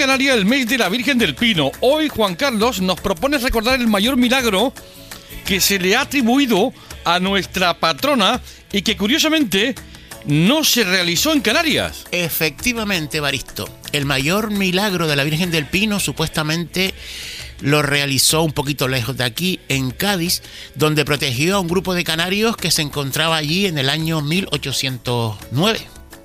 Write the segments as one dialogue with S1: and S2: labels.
S1: Canaria, el mes de la Virgen del Pino. Hoy Juan Carlos nos propone recordar el mayor milagro que se le ha atribuido a nuestra patrona y que curiosamente no se realizó en Canarias.
S2: Efectivamente, Evaristo, el mayor milagro de la Virgen del Pino supuestamente lo realizó un poquito lejos de aquí, en Cádiz, donde protegió a un grupo de canarios que se encontraba allí en el año 1809.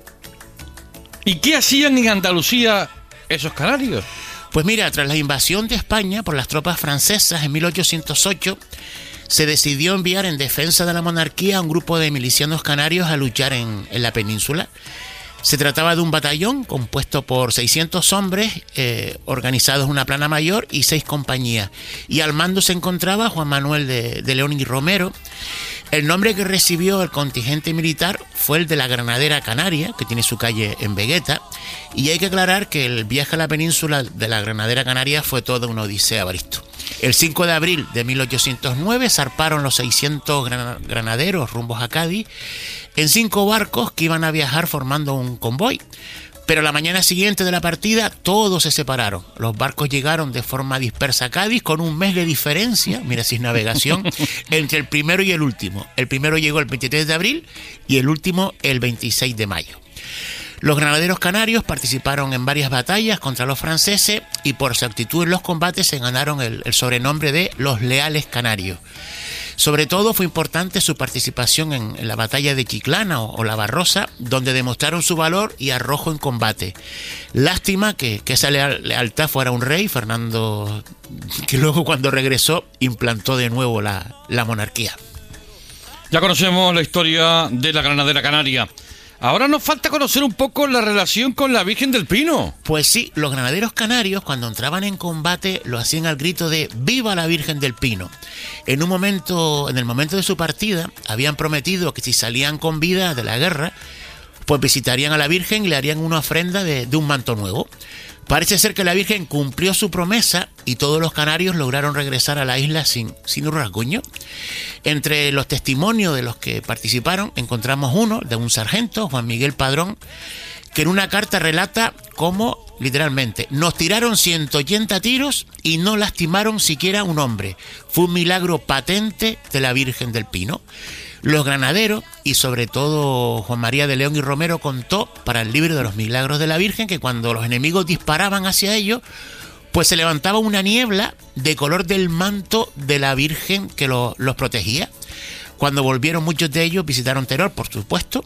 S1: ¿Y qué hacían en Andalucía esos canarios?
S2: Pues mira, tras la invasión de España por las tropas francesas en 1808, se decidió enviar en defensa de la monarquía a un grupo de milicianos canarios a luchar en la península. Se trataba de un batallón compuesto por 600 hombres, organizados en una plana mayor y 6 compañías. Y al mando se encontraba Juan Manuel de León y Romero. El nombre que recibió el contingente militar fue el de la Granadera Canaria, que tiene su calle en Vegueta. Y hay que aclarar que el viaje a la península de la Granadera Canaria fue toda una odisea, Evaristo. El 5 de abril de 1809 zarparon los 600 granaderos rumbos a Cádiz en 5 barcos que iban a viajar formando un convoy. Pero la mañana siguiente de la partida todos se separaron. Los barcos llegaron de forma dispersa a Cádiz con un mes de diferencia, mira si es navegación, entre el primero y el último. El primero llegó el 23 de abril y el último el 26 de mayo. Los granaderos canarios participaron en varias batallas contra los franceses y por su actitud en los combates se ganaron el sobrenombre de los Leales Canarios. Sobre todo fue importante su participación en la batalla de Chiclana o la Barrosa, donde demostraron su valor y arrojo en combate. Lástima que esa lealtad fuera un rey, Fernando, que luego cuando regresó implantó de nuevo la monarquía.
S1: Ya conocemos la historia de la Granadera Canaria. Ahora nos falta conocer un poco la relación con la Virgen del Pino.
S2: Pues sí, los granaderos canarios cuando entraban en combate lo hacían al grito de ¡Viva la Virgen del Pino! En el momento de su partida habían prometido que si salían con vida de la guerra, pues visitarían a la Virgen y le harían una ofrenda de un manto nuevo. Parece ser que la Virgen cumplió su promesa y todos los canarios lograron regresar a la isla sin un rasguño. Entre los testimonios de los que participaron encontramos uno de un sargento, Juan Miguel Padrón, que en una carta relata cómo, literalmente, nos tiraron 180 tiros y no lastimaron siquiera un hombre. Fue un milagro patente de la Virgen del Pino. Los granaderos, y sobre todo Juan María de León y Romero, contó para el libro de los milagros de la Virgen que cuando los enemigos disparaban hacia ellos, pues se levantaba una niebla de color del manto de la Virgen que los protegía. Cuando volvieron muchos de ellos visitaron Teror, por supuesto,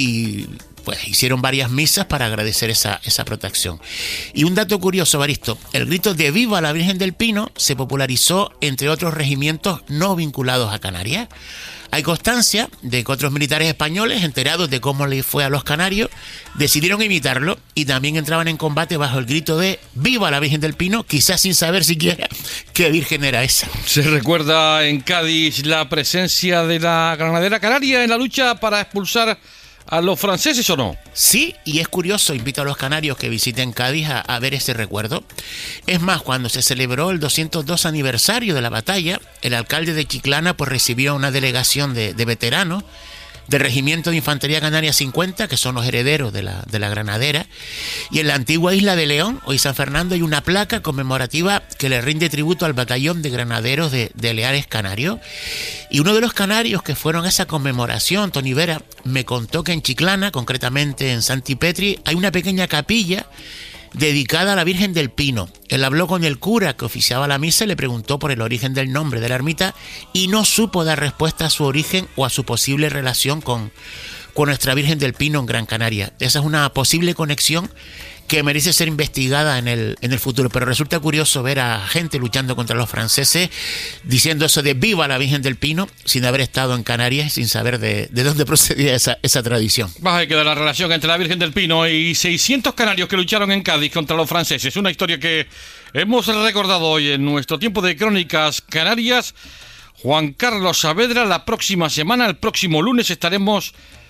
S2: y pues hicieron varias misas para agradecer esa protección. Y un dato curioso, Evaristo, el grito de ¡Viva la Virgen del Pino! Se popularizó entre otros regimientos no vinculados a Canarias. Hay constancia de que otros militares españoles, enterados de cómo le fue a los canarios, decidieron imitarlo y también entraban en combate bajo el grito de ¡Viva la Virgen del Pino!, quizás sin saber siquiera qué virgen era esa.
S1: ¿Se recuerda en Cádiz la presencia de la Granadera Canaria en la lucha para expulsar a los franceses o no?
S2: Sí, y es curioso, invito a los canarios que visiten Cádiz a ver ese recuerdo. Es más, cuando se celebró el 202 aniversario de la batalla, el alcalde de Chiclana pues recibió una delegación de veteranos del Regimiento de Infantería Canaria 50, que son los herederos de la Granadera, y en la antigua isla de León, hoy San Fernando, hay una placa conmemorativa que le rinde tributo al batallón de granaderos de Leales Canarios. Y uno de los canarios que fueron a esa conmemoración, Tony Vera, me contó que en Chiclana, concretamente en Santipetri, hay una pequeña capilla dedicada a la Virgen del Pino. Él habló con el cura que oficiaba la misa y le preguntó por el origen del nombre de la ermita y no supo dar respuesta a su origen o a su posible relación con nuestra Virgen del Pino en Gran Canaria. Esa es una posible conexión que merece ser investigada en el futuro, pero resulta curioso ver a gente luchando contra los franceses diciendo eso de ¡Viva la Virgen del Pino!, sin haber estado en Canarias, sin saber de dónde procedía esa tradición.
S1: Va a quedar la relación entre la Virgen del Pino y 600 canarios que lucharon en Cádiz contra los franceses. Una historia que hemos recordado hoy en nuestro tiempo de Crónicas Canarias. Juan Carlos Saavedra, la próxima semana, el próximo lunes, estaremos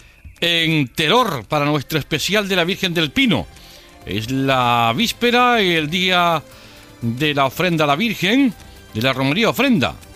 S1: en Teror para nuestro especial de la Virgen del Pino. Es la víspera y el día de la ofrenda a la Virgen, de la romería ofrenda.